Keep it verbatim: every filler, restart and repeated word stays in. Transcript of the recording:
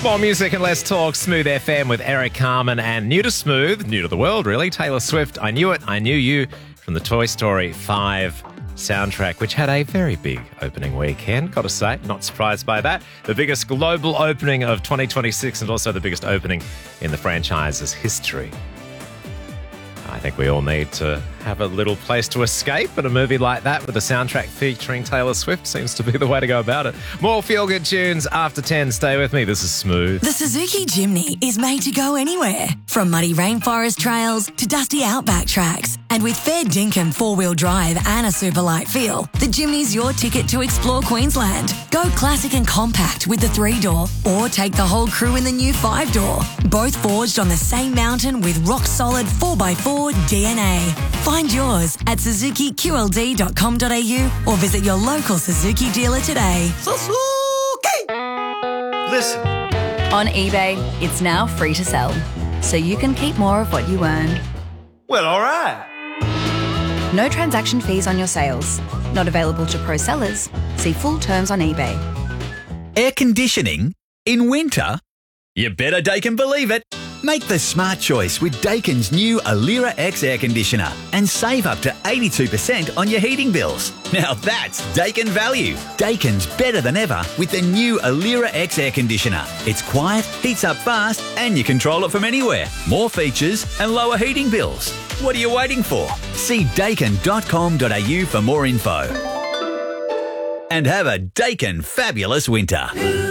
More music and less talk. Smooth F M with Eric Carmen and new to Smooth, new to the world really, Taylor Swift. I Knew It, I Knew You from the Toy Story five soundtrack, which had a very big opening weekend, got to say. Not surprised by that. The biggest global opening of twenty twenty-six and also the biggest opening in the franchise's history. I think we all need to have a little place to escape, and a movie like that with a soundtrack featuring Taylor Swift seems to be the way to go about it. More feel-good tunes after ten. Stay with me. This is Smooth. The Suzuki Jimny is made to go anywhere, from muddy rainforest trails to dusty outback tracks. And with fair dinkum four-wheel drive and a super light feel, the Jimny's your ticket to explore Queensland. Go classic and compact with the three-door, or take the whole crew in the new five-door. Both forged on the same mountain with rock-solid four by four D N A. Find yours at suzuki q l d dot com dot a u or visit your local Suzuki dealer today. Suzuki! Listen. On eBay, it's now free to sell, so you can keep more of what you earn. Well, all right. No transaction fees on your sales. Not available to pro sellers. See full terms on eBay. Air conditioning in winter? You better Daikin believe it. Make the smart choice with Daikin's new Alira X air conditioner and save up to eighty-two percent on your heating bills. Now that's Daikin value. Daikin's better than ever with the new Alira X air conditioner. It's quiet, heats up fast, and you control it from anywhere. More features and lower heating bills. What are you waiting for? See daikin dot com dot a u for more info. And have a Daikin fabulous winter.